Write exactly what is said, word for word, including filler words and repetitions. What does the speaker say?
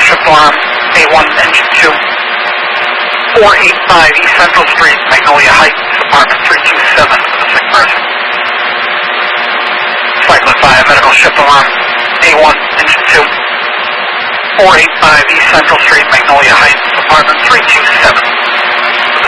shift alarm, A one, engine two. four eighty-five East Central Street, Magnolia Heights, apartment three two seven, a sick person. Cyclone five, medical shift alarm, A one, engine two. four eighty-five East Central Street, Magnolia Heights, apartment three two seven.